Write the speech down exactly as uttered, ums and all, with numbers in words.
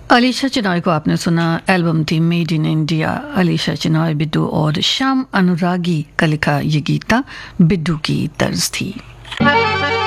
अलीशा चिनॉय को आपने सुना। एल्बम थी made in India. Alisha Chinoy, बिड्डू और श्याम अनुरागी का लिखा ये गीत था, बिड्डू की तर्ज थी।